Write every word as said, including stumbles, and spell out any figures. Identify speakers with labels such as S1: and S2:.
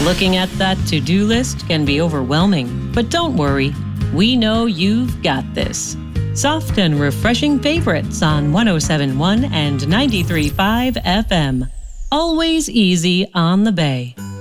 S1: Looking at that to-do list can be overwhelming, but don't worry. We know you've got this. Soft and refreshing favorites on one oh seven point one and ninety-three point five F M. Always easy on the Bay.